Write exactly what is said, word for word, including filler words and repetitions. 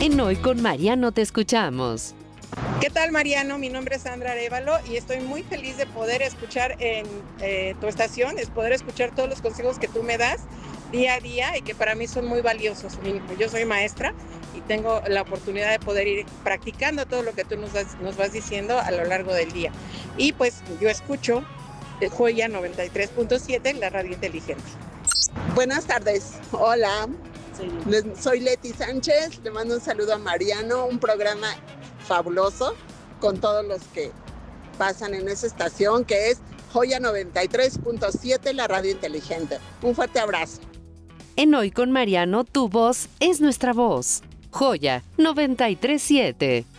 En Hoy con Mariano te escuchamos. ¿Qué tal, Mariano? Mi nombre es Sandra Arévalo y estoy muy feliz de poder escuchar en eh, tu estación, es poder escuchar todos los consejos que tú me das día a día y que para mí son muy valiosos. Yo soy maestra y tengo la oportunidad de poder ir practicando todo lo que tú nos, das, nos vas diciendo a lo largo del día. Y pues yo escucho Joya noventa y tres punto siete, la radio inteligente. Buenas tardes, hola, sí. Soy Leti Sánchez, le mando un saludo a Mariano, un programa fabuloso con todos los que pasan en esa estación que es Joya noventa y tres punto siete, la radio inteligente. Un fuerte abrazo. En Hoy con Mariano, tu voz es nuestra voz. Joya noventa y tres punto siete.